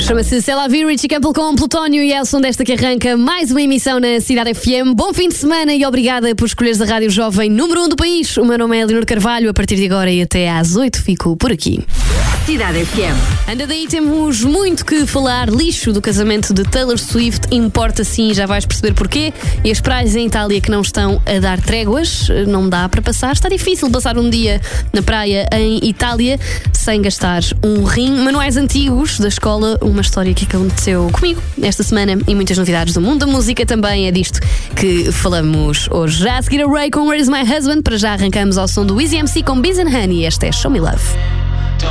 Chama-se C'est la vie, Richie Campbell com Plutónio e é o som desta que arranca mais uma emissão na Cidade FM. Bom fim de semana e obrigada por escolheres a Rádio Jovem número 1 do país. O meu nome é Leonor Carvalho. A partir de agora e até às 8 fico por aqui. Cidade FM. Anda daí, temos muito que falar. Lixo do casamento de Taylor Swift importa sim, já vais perceber porquê. E as praias em Itália que não estão a dar tréguas, não dá para passar. Está difícil passar um dia na praia em Itália sem gastar um rim. Manuais antigos da escola, uma história que aconteceu comigo esta semana e muitas novidades do mundo da música também. É disto que falamos hoje. Já a seguir a Ray com Where Is My Husband. Para já arrancamos ao som do Easy MC com Biz and Honey. Esta é Show Me Love.